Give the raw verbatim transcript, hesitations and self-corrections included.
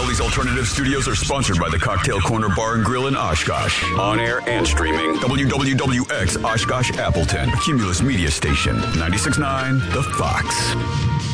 Crowley's Alternative Studios are sponsored by the Cocktail Corner Bar and Grill in Oshkosh. On air and streaming. W W W X Oshkosh Appleton. A Cumulus Media Station. ninety-six point nine The Fox.